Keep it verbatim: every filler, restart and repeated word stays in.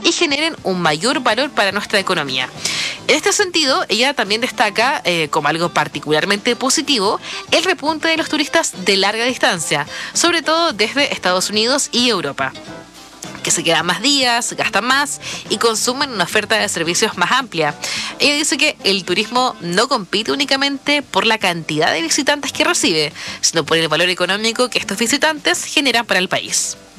y generen un mayor valor para nuestra economía. En este sentido, ella también destaca eh, como algo particularmente positivo el repunte de los turistas de larga distancia, sobre todo desde Estados Unidos y Europa, que se quedan más días, gastan más y consumen una oferta de servicios más amplia. Ella dice que el turismo no compite únicamente por la cantidad de visitantes que recibe, sino por el valor económico que estos visitantes generan para el país.